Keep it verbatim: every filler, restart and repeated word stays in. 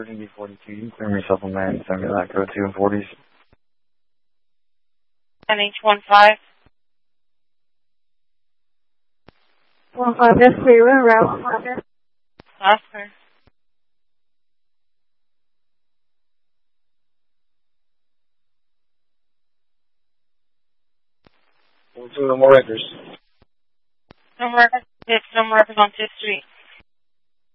thirteen B forty-two. You can clear me supplement. Send me that code two and forties. N H one five. One five, that's clear. Route Oscar. Oscar. Two no more records. No more records. It's no more records on Fifth Street.